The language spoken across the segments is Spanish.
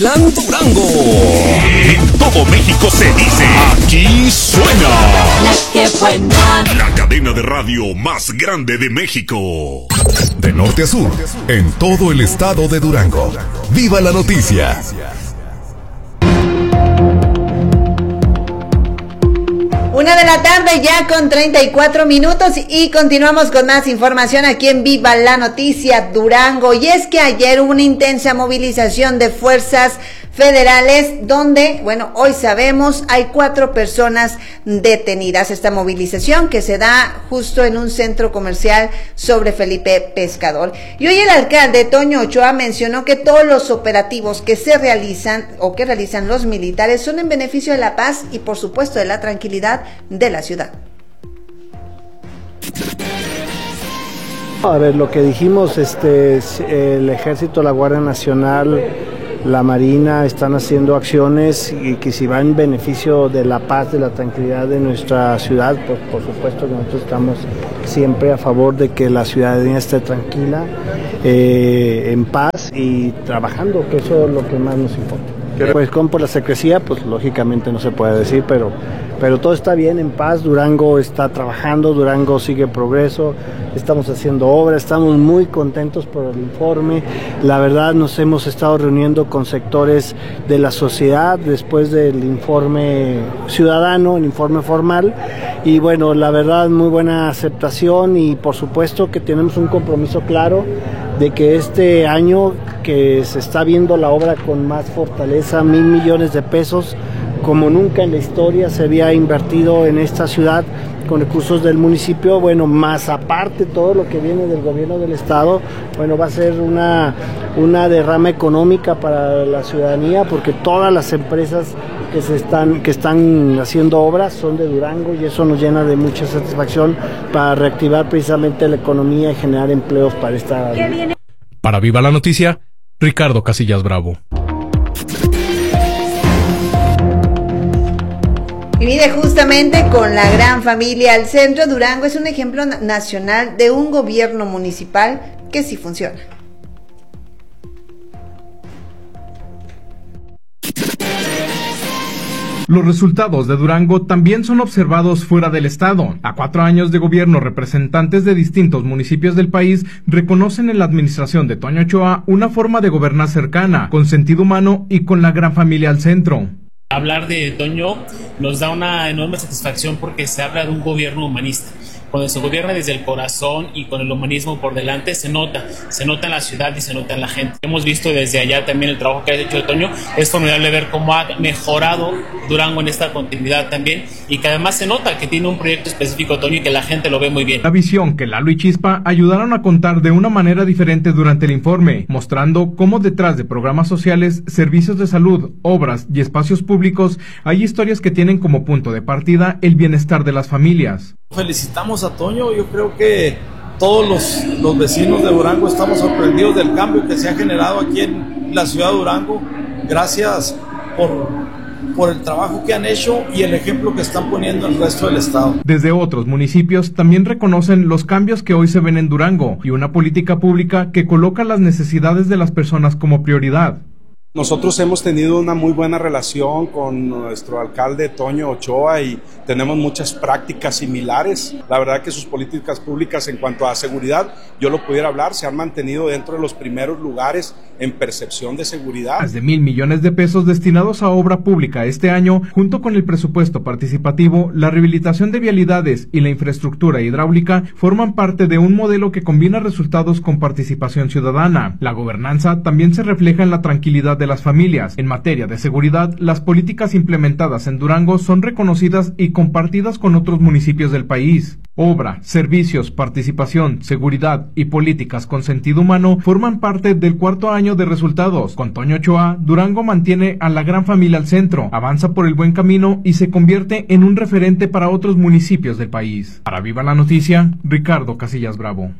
Plan Durango. En todo México se dice, aquí suena La que buena. La cadena de radio más grande de México. De norte a sur, en todo el estado de Durango. ¡Viva la noticia! Una de la tarde ya con 34 minutos y continuamos con más información aquí en Viva la Noticia Durango. Y es que ayer hubo una intensa movilización de fuerzas federales donde, bueno, hoy sabemos, hay 4 personas detenidas. Esta movilización que se da justo en un centro comercial sobre Felipe Pescador. Y hoy el alcalde Toño Ochoa mencionó que todos los operativos que se realizan o que realizan los militares son en beneficio de la paz y por supuesto de la tranquilidad de la ciudad. A ver, lo que dijimos, el Ejército, la Guardia Nacional, la Marina están haciendo acciones y que si va en beneficio de la paz, de la tranquilidad de nuestra ciudad, pues por supuesto que nosotros estamos siempre a favor de que la ciudadanía esté tranquila, en paz y trabajando, que eso es lo que más nos importa. Pues como por la secrecía, pues lógicamente no se puede decir, pero todo está bien, en paz. Durango está trabajando, Durango sigue progreso, estamos haciendo obras, estamos muy contentos por el informe. La verdad nos hemos estado reuniendo con sectores de la sociedad después del informe ciudadano, el informe formal, y bueno, la verdad muy buena aceptación y por supuesto que tenemos un compromiso claro de que este año que se está viendo la obra con más fortaleza, 1,000 millones de pesos, como nunca en la historia se había invertido en esta ciudad con recursos del municipio, bueno, más aparte todo lo que viene del gobierno del estado, bueno, va a ser una derrama económica para la ciudadanía porque todas las empresas que están haciendo obras son de Durango y eso nos llena de mucha satisfacción para reactivar precisamente la economía y generar empleos para esta... Para Viva la Noticia, Ricardo Casillas Bravo. Y mire, justamente con la gran familia al centro, Durango es un ejemplo nacional de un gobierno municipal que sí funciona. Los resultados de Durango también son observados fuera del estado. A 4 años de gobierno, representantes de distintos municipios del país reconocen en la administración de Toño Ochoa una forma de gobernar cercana, con sentido humano y con la gran familia al centro. Hablar de Toño nos da una enorme satisfacción porque se habla de un gobierno humanista. Cuando se gobierna desde el corazón y con el humanismo por delante, se nota en la ciudad y se nota en la gente. Hemos visto desde allá también el trabajo que ha hecho Toño. Es formidable ver cómo ha mejorado Durango en esta continuidad también y que además se nota que tiene un proyecto específico Toño y que la gente lo ve muy bien. La visión que Lalo y Chispa ayudaron a contar de una manera diferente durante el informe, mostrando cómo detrás de programas sociales, servicios de salud, obras y espacios públicos hay historias que tienen como punto de partida el bienestar de las familias. Felicitamos a Toño, yo creo que todos los vecinos de Durango estamos sorprendidos del cambio que se ha generado aquí en la ciudad de Durango. Gracias por el trabajo que han hecho y el ejemplo que están poniendo en el resto del estado. Desde otros municipios también reconocen los cambios que hoy se ven en Durango y una política pública que coloca las necesidades de las personas como prioridad. Nosotros hemos tenido una muy buena relación con nuestro alcalde Toño Ochoa y tenemos muchas prácticas similares. La verdad que sus políticas públicas en cuanto a seguridad, yo lo pudiera hablar, se han mantenido dentro de los primeros lugares en percepción de seguridad. Más de 1,000 millones de pesos destinados a obra pública este año, junto con el presupuesto participativo, la rehabilitación de vialidades y la infraestructura hidráulica, forman parte de un modelo que combina resultados con participación ciudadana. La gobernanza también se refleja en la tranquilidad de las familias. En materia de seguridad, las políticas implementadas en Durango son reconocidas y compartidas con otros municipios del país. Obra, servicios, participación, seguridad y políticas con sentido humano forman parte del 4º año de resultados. Con Toño Ochoa, Durango mantiene a la gran familia al centro, avanza por el buen camino y se convierte en un referente para otros municipios del país. Para Viva la Noticia, Ricardo Casillas Bravo.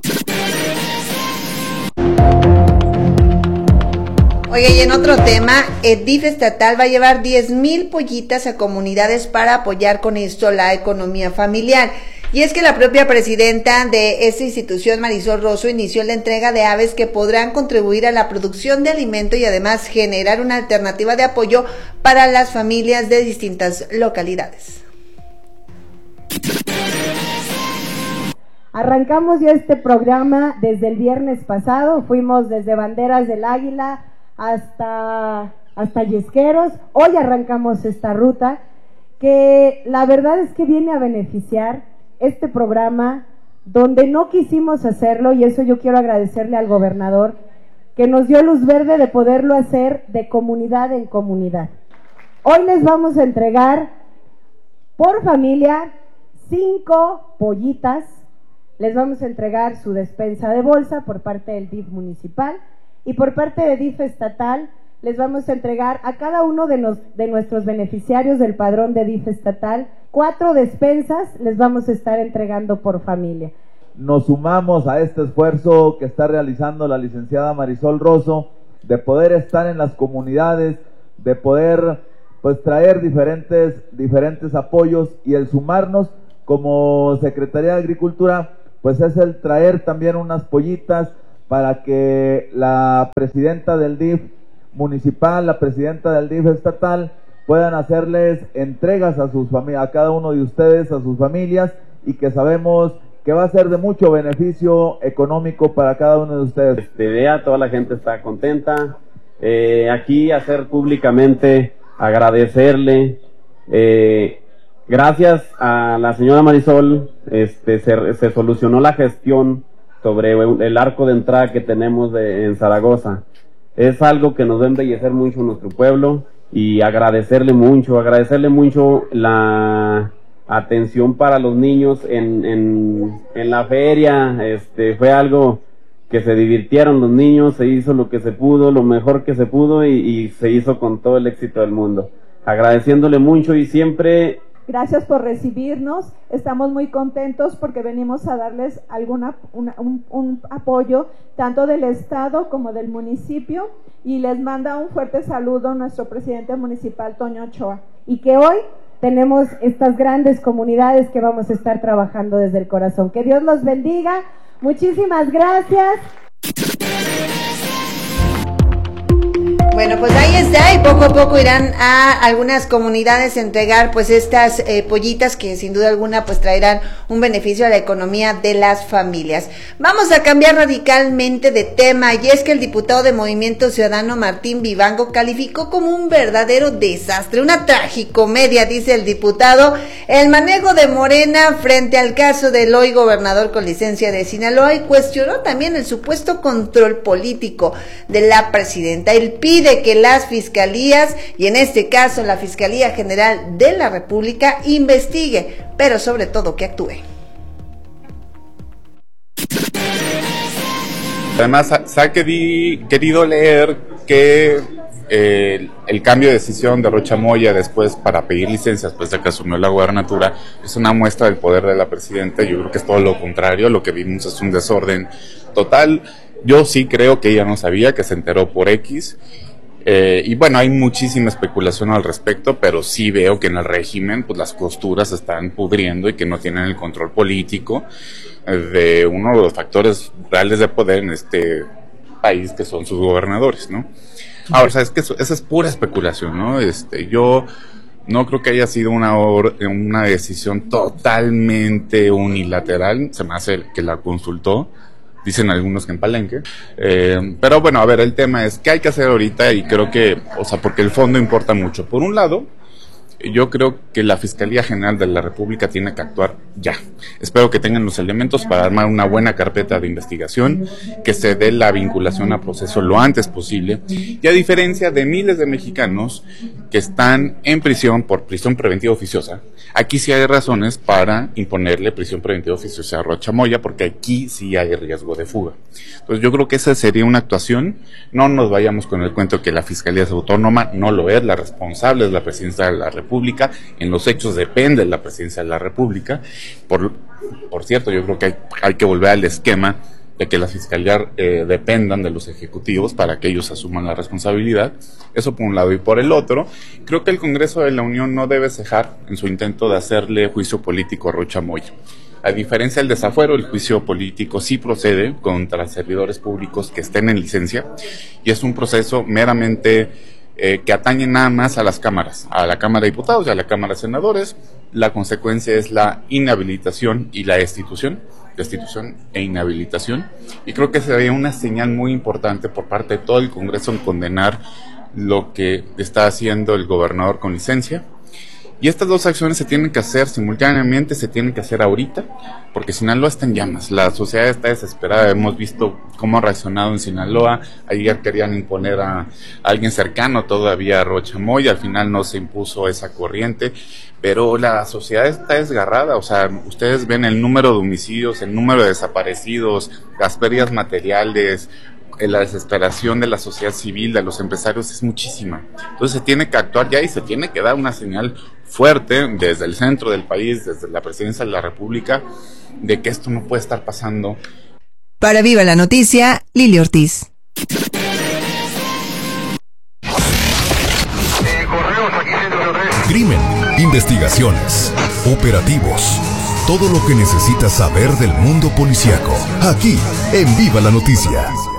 Oye, y en otro tema, el DIF estatal va a llevar 10,000 pollitas a comunidades para apoyar con esto la economía familiar. Y es que la propia presidenta de esta institución, Marisol Rozo, inició la entrega de aves que podrán contribuir a la producción de alimento y además generar una alternativa de apoyo para las familias de distintas localidades. Arrancamos ya este programa desde el viernes pasado, fuimos desde Banderas del Águila hasta Yesqueros. Hoy arrancamos esta ruta que la verdad es que viene a beneficiar este programa donde no quisimos hacerlo, y eso yo quiero agradecerle al gobernador que nos dio luz verde de poderlo hacer de comunidad en comunidad. Hoy les vamos a entregar por familia 5 pollitas. Les vamos a entregar su despensa de bolsa por parte del DIF municipal, y por parte de DIF estatal les vamos a entregar a cada uno de nuestros beneficiarios del padrón de DIF estatal 4 despensas. Les vamos a estar entregando por familia. Nos sumamos a este esfuerzo que está realizando la licenciada Marisol Rozo de poder estar en las comunidades, de poder pues traer diferentes apoyos, y el sumarnos como Secretaría de Agricultura pues es el traer también unas pollitas para que la presidenta del DIF municipal, la presidenta del DIF estatal puedan hacerles entregas a sus familias, a cada uno de ustedes, a sus familias, y que sabemos que va a ser de mucho beneficio económico para cada uno de ustedes. Toda la gente está contenta. Aquí hacer públicamente agradecerle, gracias a la señora Marisol, se solucionó la gestión sobre el arco de entrada que tenemos en Zaragoza. Es algo que nos va a embellecer mucho nuestro pueblo, y agradecerle mucho la atención para los niños en la feria. Fue algo que se divirtieron los niños, se hizo lo que se pudo, lo mejor que se pudo, y se hizo con todo el éxito del mundo. Agradeciéndole mucho, y siempre... Gracias por recibirnos, estamos muy contentos porque venimos a darles un apoyo tanto del Estado como del municipio, y les manda un fuerte saludo nuestro presidente municipal, Toño Ochoa, y que hoy tenemos estas grandes comunidades que vamos a estar trabajando desde el corazón. Que Dios los bendiga, muchísimas gracias. Bueno, pues ahí está, y poco a poco irán a algunas comunidades a entregar pues estas pollitas que sin duda alguna pues traerán un beneficio a la economía de las familias. Vamos a cambiar radicalmente de tema, y es que el diputado de Movimiento Ciudadano Martín Vivango calificó como un verdadero desastre, una tragicomedia, dice el diputado, el manejo de Morena frente al caso del hoy gobernador con licencia de Sinaloa, y cuestionó también el supuesto control político de la presidenta. Él pide que las fiscalías, y en este caso la Fiscalía General de la República, investigue, pero sobre todo que actúe. Además, se ha querido leer que el cambio de decisión de Rocha Moya después para pedir licencias, después de que asumió la gubernatura, es una muestra del poder de la presidenta. Yo creo que es todo lo contrario, lo que vimos es un desorden total. Yo sí creo que ella no sabía, que se enteró por X. Y bueno, hay muchísima especulación al respecto, pero sí veo que en el régimen pues las costuras se están pudriendo y que no tienen el control político de uno de los factores reales de poder en este país, que son sus gobernadores, ¿no? Ahora, sabes que esa es pura especulación, ¿no? Yo no creo que haya sido una decisión totalmente unilateral. Se me hace que la consultó, dicen algunos que en Palenque, pero bueno, a ver, el tema es qué hay que hacer ahorita, y creo que, porque el fondo importa mucho. Por un lado, yo creo que la Fiscalía General de la República tiene que actuar ya. Espero que tengan los elementos para armar una buena carpeta de investigación, que se dé la vinculación a proceso lo antes posible, y a diferencia de miles de mexicanos que están en prisión por prisión preventiva oficiosa, aquí sí hay razones para imponerle prisión preventiva oficiosa a Rocha Moya, porque aquí sí hay riesgo de fuga. Entonces yo creo que esa sería una actuación. No nos vayamos con el cuento que la Fiscalía es autónoma, no lo es. La responsable es la Presidencia de la República, en los hechos depende de la Presidencia de la República. Por cierto, yo creo que hay que volver al esquema de que la Fiscalía dependan de los ejecutivos para que ellos asuman la responsabilidad. Eso por un lado. Y por el otro, creo que el Congreso de la Unión no debe cejar en su intento de hacerle juicio político a Rocha Moya. A diferencia del desafuero, el juicio político sí procede contra servidores públicos que estén en licencia y es un proceso meramente que atañe nada más a las cámaras, a la Cámara de Diputados y a la Cámara de Senadores. La consecuencia es la inhabilitación y la destitución e inhabilitación, y creo que sería una señal muy importante por parte de todo el Congreso en condenar lo que está haciendo el gobernador con licencia. Y estas dos acciones se tienen que hacer simultáneamente, se tienen que hacer ahorita, porque Sinaloa está en llamas, la sociedad está desesperada. Hemos visto cómo ha reaccionado en Sinaloa. Ayer querían imponer a alguien cercano todavía a Rocha Moya, al final no se impuso esa corriente, pero la sociedad está desgarrada. O sea, ustedes ven el número de homicidios, el número de desaparecidos, las pérdidas materiales, la desesperación de la sociedad civil, de los empresarios es muchísima. Entonces se tiene que actuar ya y se tiene que dar una señal fuerte desde el centro del país, desde la presidencia de la República, de que esto no puede estar pasando. Para Viva la Noticia, Lili Ortiz. Crimen, investigaciones, operativos. Todo lo que necesitas saber del mundo policíaco. Aquí, en Viva la Noticia.